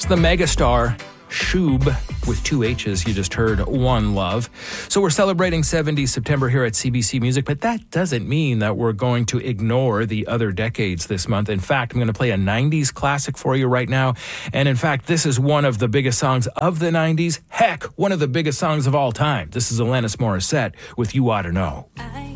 the megastar Shub with two H's. You just heard One Love. So we're celebrating 70s September here at CBC Music, but that doesn't mean that we're going to ignore the other decades this month. In fact, I'm going to play a 90s classic for you right now. And in fact, this is one of the biggest songs of the 90s. Heck, one of the biggest songs of all time. This is Alanis Morissette with You Ought to Know.